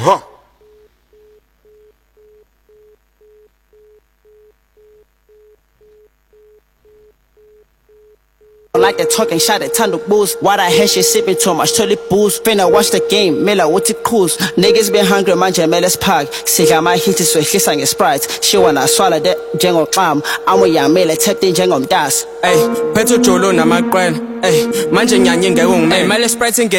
Like they talking shot at ton of booze. Why the hell she sipping too much totally booze? Finna watch the game, Mela what it cruise. Niggas been hungry, man, Jamelis Park. Siga my hit is with his and sprites. She wanna swallow that Jango clam. I'm with ya Mela tapping Jango das. Hey, Petro Jolo na my grand. Hey, manjing yang yin gawong. Hey, Mela sprites and